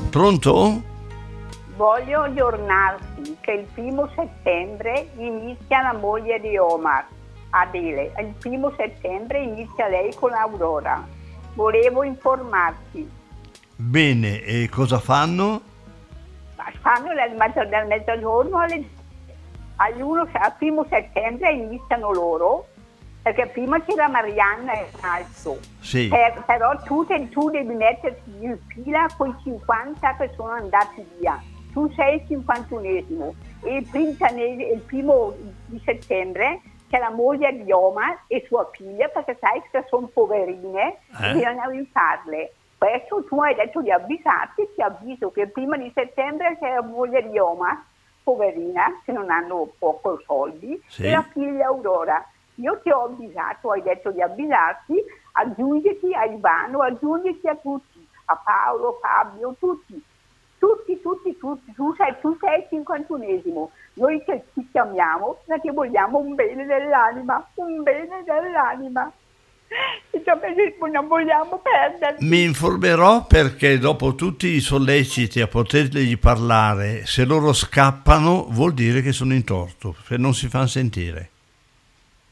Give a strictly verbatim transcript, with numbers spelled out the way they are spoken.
Pronto? Voglio aggiornarti che il primo settembre inizia la moglie di Omar, Adele. Il primo settembre inizia lei con Aurora. Volevo informarti. Bene, e cosa fanno? Fanno dal, mezzo, dal mezzogiorno alle all'uno, al primo settembre iniziano loro, perché prima c'era Marianna e Alto. Sì. Per, però tu, te, tu devi metterti in fila con i cinquanta che sono andati via. Tu sei il cinquantunesimo e il primo, il primo di settembre c'è la moglie di Omar e sua figlia, perché sai che sono poverine eh? e bisogna aiutarle. Questo tu hai detto di avvisarti, ti avviso che prima di settembre c'è la moglie di Omar, poverina, che non hanno poco soldi, sì. e la figlia Aurora. Io ti ho avvisato, hai detto di avvisarti, aggiungiti a Ivano, aggiungiti a tutti, a Paolo, Fabio, tutti. Tutti, tutti, tutti, tu sei, tu sei il cinquantunesimo, noi che ti chiamiamo perché vogliamo un bene dell'anima, un bene dell'anima, e non vogliamo perderti. Mi informerò, perché dopo tutti i solleciti a potergli parlare, se loro scappano vuol dire che sono in torto, se non si fanno sentire.